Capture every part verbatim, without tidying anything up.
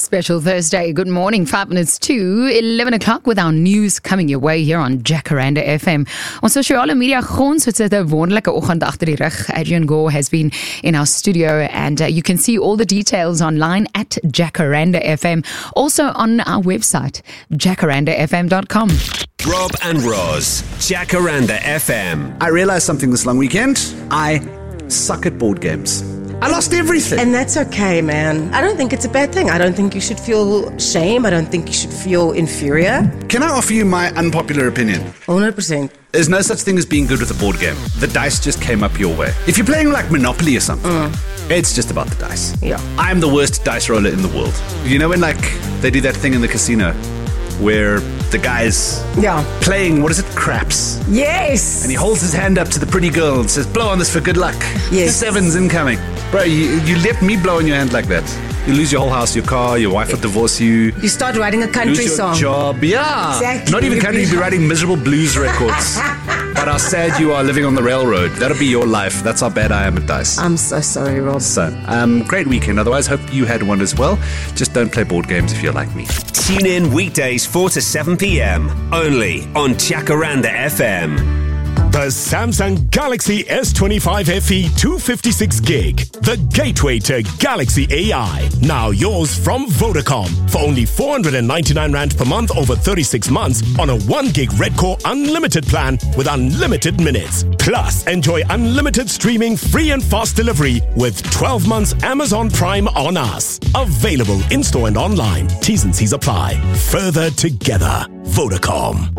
Special Thursday. Good morning. Five minutes to eleven o'clock with our news coming your way here on Jacaranda F M. On social media, ons het 'n wonderlike oggend agter die rug. Adrian Gore has been in our studio, and uh, you can see all the details online at Jacaranda F M. Also on our website, jacaranda f m dot com. Rob and Roz, Jacaranda F M. I realized something this long weekend. I suck at board games. I lost everything. And that's okay, man. I don't think it's a bad thing. I don't think you should feel shame. I don't think you should feel inferior. Can I offer you my unpopular opinion? one hundred percent. There's no such thing as being good with a board game. The dice just came up your way. If you're playing like Monopoly or something, mm. it's just about the dice. Yeah. I'm the worst dice roller in the world. You know when like they do that thing in the casino where the guy's yeah. playing, what is it, craps? Yes! And he holds his hand up to the pretty girl and says, blow on this for good luck. Yes. Seven's incoming. Bro, you, you let me blow on your hand like that. You lose your whole house, your car, your wife will divorce you. You start writing a country lose your song. job. Yeah. Exactly. Not even country, you'll be writing miserable blues records. But how sad you are living on the railroad. That'll be your life. That's how bad I am at dice. I'm so sorry, Rob. So, um, great weekend. Otherwise, hope you had one as well. Just don't play board games if you're like me. Tune in weekdays four to seven p.m. only on Jacaranda F M. The Samsung Galaxy S twenty-five F E two fifty-six gig. The gateway to Galaxy A I. Now yours from Vodacom. For only four hundred ninety-nine rand per month over thirty-six months on a one gig Red Core unlimited plan with unlimited minutes. Plus, enjoy unlimited streaming, free and fast delivery with twelve months Amazon Prime on us. Available in-store and online. T's and C's apply. Further together. Vodacom.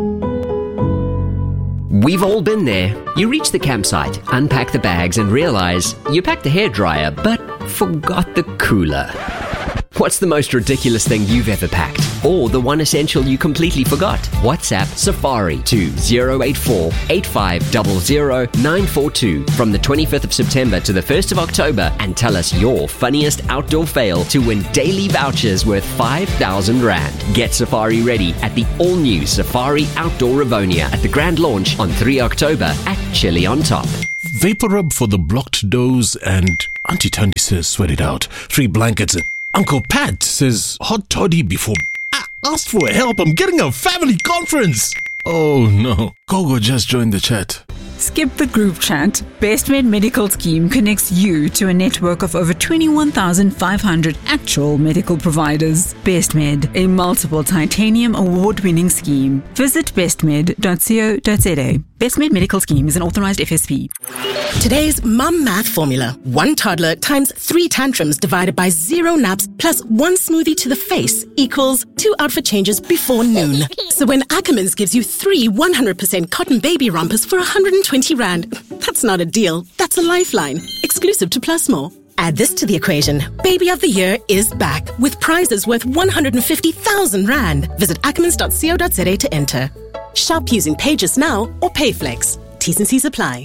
We've all been there. You reach the campsite, unpack the bags and realize you packed the hairdryer but forgot the cooler. What's the most ridiculous thing you've ever packed? Or the one essential you completely forgot? WhatsApp Safari to zero eight four, eight five zero zero, nine four two from the twenty-fifth of September to the first of October and tell us your funniest outdoor fail to win daily vouchers worth five thousand rand. Get Safari ready at the all-new Safari Outdoor Rivonia at the grand launch on the third of October at Chili on Top. Vapor rub for the blocked doors, and Auntie Tony says sweat it out. Three blankets. Uncle Pat says hot toddy before... I asked for help. I'm getting a family conference. Oh no. Gogo just joined the chat. Skip the group chat. BestMed Medical Scheme connects you to a network of over twenty-one thousand five hundred actual medical providers. BestMed, a multiple titanium award-winning scheme. Visit bestmed dot co dot za. BestMed Medical Scheme is an authorized F S P. Today's mum math formula. One toddler times three tantrums divided by zero naps plus one smoothie to the face equals two outfit changes before noon. So when Ackermans gives you three one hundred percent cotton baby rompers for one hundred twenty rand, that's not a deal, that's a lifeline. Exclusive to Plus More. Add this to the equation. Baby of the Year is back with prizes worth one hundred fifty thousand rand. Visit ackermans dot co dot za to enter. Shop using Pages Now or Payflex. T's and C's apply.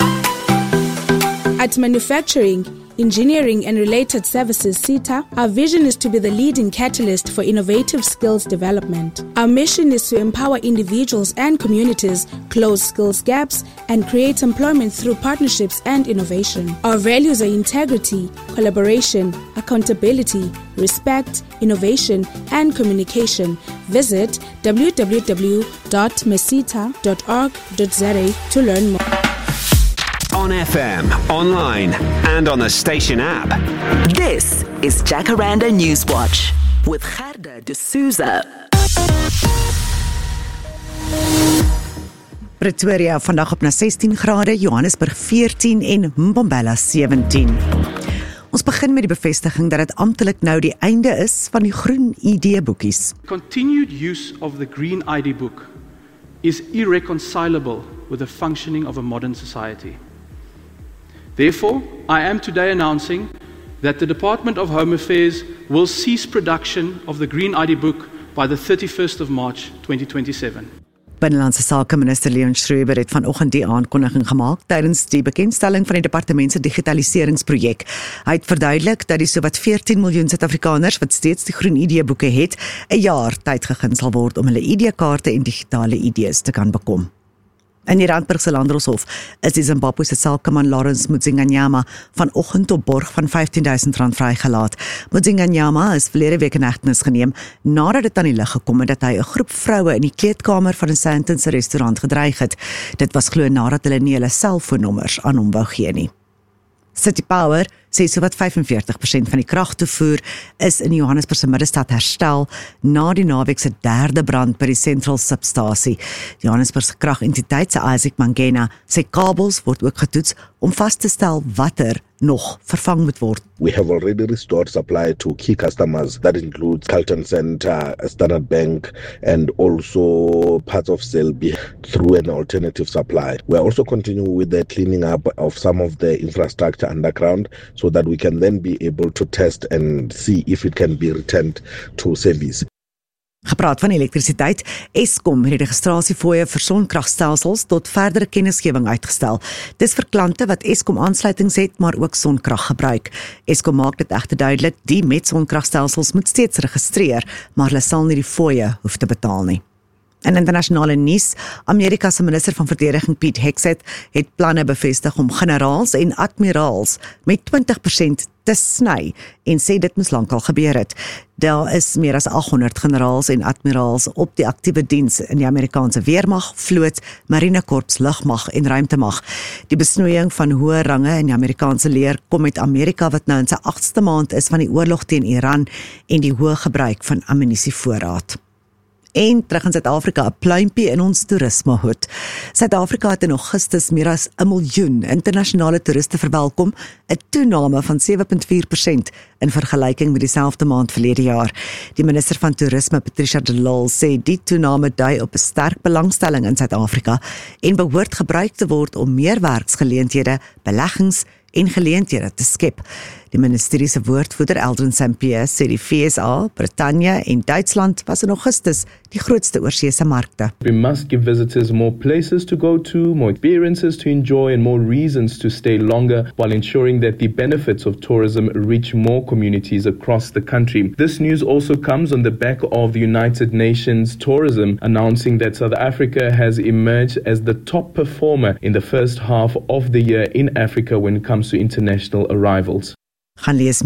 At Manufacturing, Engineering and Related Services SETA, our vision is to be the leading catalyst for innovative skills development. Our mission is to empower individuals and communities, close skills gaps, and create employment through partnerships and innovation. Our values are integrity, collaboration, accountability, respect, innovation, and communication. Visit w w w dot mesita dot org dot za to learn more. On F M, online, and on the station app. This is Jacaranda Newswatch with Gerda de Souza. Pretoria vandag op na sestien grade, Johannesburg veertien en Mbombela sewentien. Ons begin met die bevestiging dat dit amptelik nou die einde is van die groen I D boekies. Continued use of the green I D book is irreconcilable with the functioning of a modern society. Therefore, I am today announcing that the Department of Home Affairs will cease production of the Green I D book by the thirty-first of March twenty twenty-seven. Binnelandse Sake Minister Leon Schreiber het vanoggend die aankondiging gemaak tydens die bekendstelling van die departement se digitaliseringsprojek. Hy het verduidelik dat die sowat veertien miljoen Suid-Afrikaners wat steeds die groen I D boeke het, 'n jaar tyd gegee sal word om hulle I D-kaarte en digitale I Ds te kan bekom. In die Randburgse Landdroshof is die Zimbabwese sakeman Lawrence Mudzinganyama vanoggend op borg van vyftien duisend rand vrygelaat. Mudzinganyama is verlede week in hegtenis geneem nadat dit aan die lig gekom het dat hy 'n groep vroue in die kleedkamer van 'n Sandton's restaurant gedreig het. Dit was glo nadat hulle nie hulle selfoonnommers aan hom wou gee nie. City Power sê sowat vyfenveertig persent van die kragtoevoer is in die Johannesburgse middestad herstel na die naweek se derde brand by die Central Substasie. Die Johannesburgse kragentiteit se Isaac Mangena sê kabels word ook getoets om vas te stel watter nog vervang moet word. We have already restored supply to key customers. That includes Carlton Center, Standard Bank, and also parts of Selby through an alternative supply. We are also continuing with the cleaning up of some of the infrastructure underground so that we can then be able to test and see if it can be returned to service. Gepraat van elektrisiteit, Eskom het die registrasiefooie vir sonkragstelsels tot verdere kennisgewing uitgestel. Dis vir klante wat Eskom aansluitings het, maar ook sonkrag gebruik. Eskom maak dit egter duidelik, die met sonkragstelsels moet steeds registreer, maar hulle sal nie die fooie hoef te betaal nie. In internasionale nuus, Amerika se minister van verdediging Pete Hegseth het planne bevestig om generaals en admiraals met twintig persent te sny en sê dit moes lankal gebeur het. Daar is meer as aghonderd generaals en admiraals op die aktiewe diens in die Amerikaanse weermag, vloot, marinekorps, lugmag en ruimtemag. Die besnoeiing van hoë range in die Amerikaanse leer kom met Amerika wat nou in sy agste maand is van die oorlog teen Iran en die hoë gebruik van ammunisievoorraad. En terug in Suid-Afrika, 'n pluimpie in ons toerismehoed. Suid-Afrika het in Augustus meer as 'n miljoen internasionale toeriste verwelkom, 'n toename van sewe komma vier persent in vergelyking met dieselfde maand verlede jaar. Die minister van Toerisme, Patricia de Lille, sê die toename dui op 'n sterk belangstelling in Suid-Afrika en behoort gebruik te word om meer werksgeleenthede, beleggings en geleenthede te skep. Die ministerie se woordvoerder Eldrin Saint-Pierre sê die V S A, Brittanje en Duitsland was in Augustus die grootste oorseese markte. We must give visitors more places to go to, more experiences to enjoy and more reasons to stay longer while ensuring that the benefits of tourism reach more communities across the country. This news also comes on the back of the United Nations Tourism announcing that South Africa has emerged as the top performer in the first half of the year in Africa when it comes to international arrivals. Gaan lees